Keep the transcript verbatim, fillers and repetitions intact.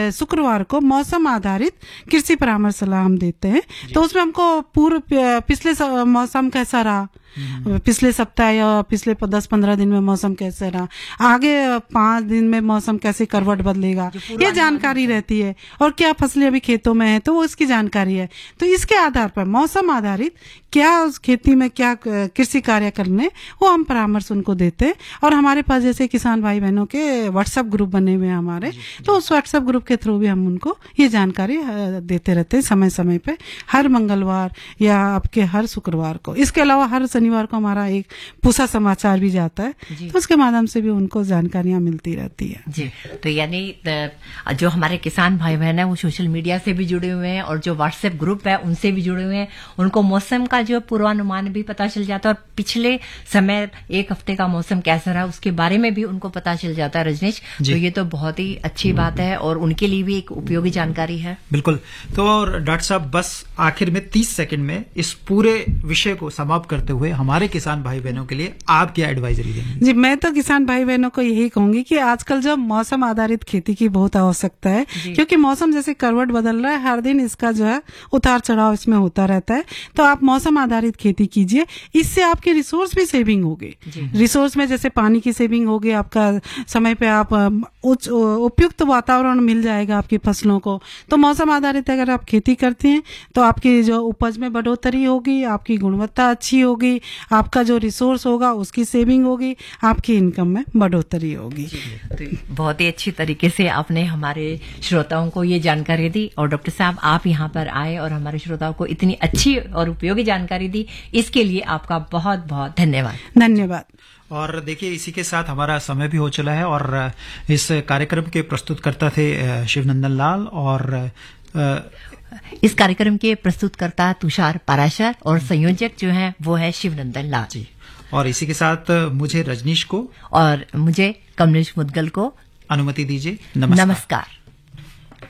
शुक्रवार को मौसम आधारित कृषि परामर्श सलाह हम देते हैं। तो उसमें हमको पूर्व पिछले मौसम कैसा रहा, पिछले सप्ताह या पिछले दस पंद्रह दिन में मौसम कैसे रहा, आगे पांच दिन में मौसम कैसे करवट बदलेगा, ये जानकारी रहती है। और क्या फसलें अभी खेतों में है तो वो इसकी जानकारी है। तो इसके आधार पर मौसम आधारित क्या उस खेती में क्या कृषि कार्य करने, वो हम परामर्श उनको देते हैं। और हमारे पास जैसे किसान भाई बहनों के व्हाट्सएप ग्रुप बने हुए हैं हमारे, तो उस व्हाट्सएप ग्रुप के थ्रू भी हम उनको ये जानकारी देते रहते हैं समय समय पे, हर मंगलवार या आपके हर शुक्रवार को। इसके अलावा हर शनिवार को हमारा एक पूसा समाचार भी जाता है, तो उसके माध्यम से भी उनको जानकारियां मिलती रहती है जी। तो यानी जो हमारे किसान भाई बहन है वो सोशल मीडिया से भी जुड़े हुए हैं और जो व्हाट्सएप ग्रुप है उनसे भी जुड़े हुए हैं, उनको मौसम का जो पूर्वानुमान भी पता चल जाता है और पिछले समय एक हफ्ते का मौसम कैसा रहा उसके बारे में भी उनको पता चल जाता है। रजनीश, तो ये तो बहुत ही अच्छी बात है और उनके लिए भी एक उपयोगी जानकारी है। बिल्कुल। तो और डॉक्टर साहब बस आखिर में तीस सेकंड में इस पूरे विषय को समाप्त करते हुए हमारे किसान भाई बहनों के लिए आप क्या एडवाइजरी देंगे? जी, मैं तो किसान भाई बहनों को यही कहूंगी कि आजकल जो मौसम आधारित खेती की बहुत आवश्यकता है, क्योंकि मौसम जैसे करवट बदल रहा है, हर दिन इसका जो है उतार चढ़ाव इसमें होता रहता है। तो आप मौसम आधारित खेती कीजिए, इससे आपके रिसोर्स भी सेविंग होगी। रिसोर्स में जैसे पानी की सेविंग होगी, आपका समय पे आप उच्च उपयुक्त वातावरण मिल जाएगा आपकी फसलों को। तो मौसम आधारित अगर आप खेती करते हैं तो आपकी जो उपज में बढ़ोतरी होगी, आपकी गुणवत्ता अच्छी होगी, आपका जो रिसोर्स होगा उसकी सेविंग होगी, आपकी इनकम में बढ़ोतरी होगी। तो बहुत ही अच्छी तरीके से आपने हमारे श्रोताओं को ये जानकारी दी और डॉक्टर साहब आप यहाँ पर आए और हमारे श्रोताओं को इतनी अच्छी और उपयोगी जानकारी दी, इसके लिए आपका बहुत बहुत धन्यवाद। धन्यवाद। और देखिए इसी के साथ हमारा समय भी हो चला है और इस कार्यक्रम के प्रस्तुतकर्ता थे शिवनंदन लाल और इस कार्यक्रम के प्रस्तुतकर्ता तुषार पाराशर और संयोजक जो हैं वो है शिवनंदन लाल जी। और इसी के साथ मुझे रजनीश को और मुझे कमलेश मुदगल को अनुमति दीजिए। नमस्कार, नमस्कार।